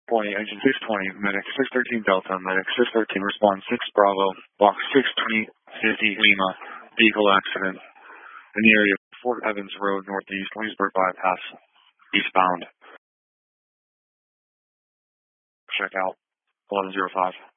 Point, engine 620, medic 613 Delta, medic 613, respond 6 Bravo, box 620, 50 Lima, vehicle accident in the area of Fort Evans Road, northeast, Williamsburg bypass, eastbound. Check out 1105.